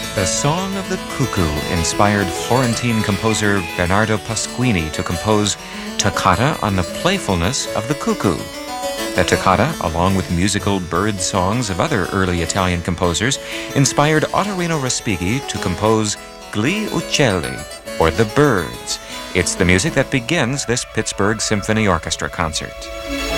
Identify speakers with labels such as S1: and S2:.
S1: The Song of the Cuckoo inspired Florentine composer Bernardo Pasquini to compose Toccata on the playfulness of the cuckoo. The toccata, along with musical bird songs of other early Italian composers, inspired Ottorino Respighi to compose Gli Uccelli, or The Birds. It's the music that begins this Pittsburgh Symphony Orchestra concert.